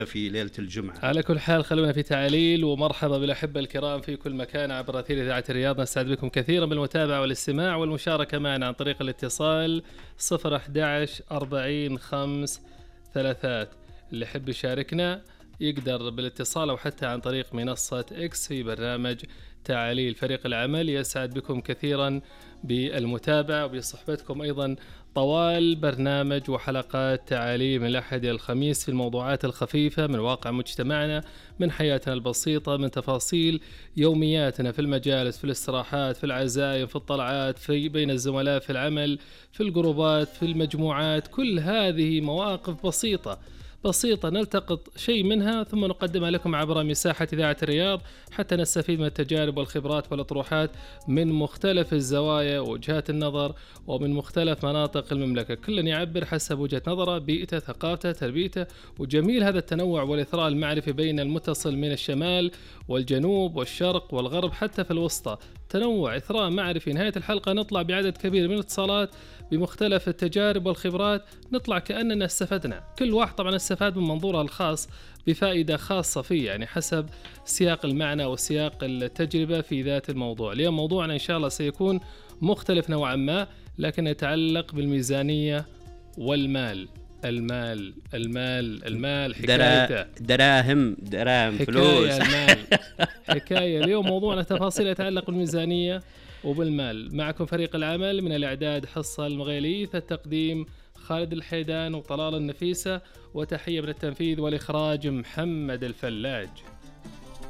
في ليلة الجمعة. على كل حال خلونا في تعاليل، ومرحبا بالأحبة الكرام في كل مكان عبر أثير إذاعة الرياض. نسعد بكم كثيرا بالمتابعة والاستماع والمشاركة معنا عن طريق الاتصال 011 40 5 3. اللي يحب يشاركنا يقدر بالاتصال أو حتى عن طريق منصة إكس في برنامج تعاليل فريق العمل. يسعد بكم كثيرا بالمتابعة وبصحبتكم أيضا طوال برنامج وحلقات تعاليل من الأحد إلى الخميس في الموضوعات الخفيفة من واقع مجتمعنا، من حياتنا البسيطة، من تفاصيل يومياتنا في المجالس، في الاستراحات، في العزايم، في الطلعات، في بين الزملاء في العمل، في الجروبات، في المجموعات. كل هذه مواقف بسيطة نلتقط شيء منها ثم نقدمها لكم عبر مساحة إذاعة الرياض حتى نستفيد من التجارب والخبرات والأطروحات من مختلف الزوايا ووجهات النظر ومن مختلف مناطق المملكة. كل يعبر حسب وجهة نظره، بيئته، ثقافته، تربيته. وجميل هذا التنوع والإثراء المعرفي بين المتصل من الشمال والجنوب والشرق والغرب حتى في الوسطى. تنوع، إثراء معرفي. نهاية الحلقة نطلع بعدد كبير من الاتصالات بمختلف التجارب والخبرات، نطلع كأننا استفدنا. كل واحد طبعا استفاد من منظوره الخاص بفائدة خاصة فيه، يعني حسب سياق المعنى وسياق التجربة في ذات الموضوع. اليوم موضوعنا إن شاء الله سيكون مختلف نوعا ما، لكن يتعلق بالميزانية والمال. المال حكايته دراهم فلوس. المال حكاية. اليوم موضوعنا تفاصيل يتعلق بالميزانية وبالمال. معكم فريق العمل من الإعداد حصة المغيليث، التقديم خالد الحيدان وطلال النفيسة، وتحية من التنفيذ والإخراج محمد الفلاج.